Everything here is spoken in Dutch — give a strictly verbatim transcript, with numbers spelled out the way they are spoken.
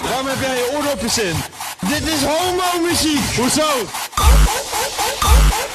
Waarom heb jij je oordopjes in? Dit is homo-muziek! Hoezo?